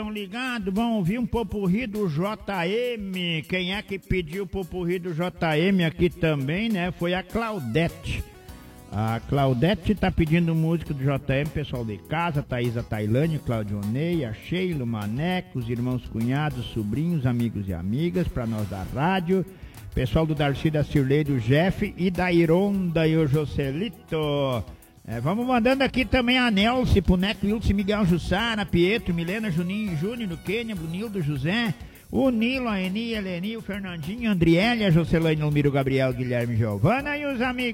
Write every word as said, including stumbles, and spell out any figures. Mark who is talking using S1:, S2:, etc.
S1: Estão ligados? Vão ouvir um popurrí do J M. Quem é que pediu o popurrí do J M aqui também, né? Foi a Claudete. A Claudete tá pedindo música do J M, pessoal de casa, Thaisa Tailândia, Claudionei, a Sheila, o Maneco, os irmãos cunhados, sobrinhos, amigos e amigas, pra nós da rádio. Pessoal do Darcy, da Cirlei, do Jeff e da Ironda e o Joselito. É, vamos mandando aqui também a Nelce, pro Neto Wilson, Miguel Jussara, Pietro, Milena, Juninho, Júnior, do Quênia, Brunildo, José, o Nilo, a Eni, a Eleni, o Fernandinho, a Andriele, a Jocelane, o Miro, Gabriel, Guilherme, Giovana e os amigos.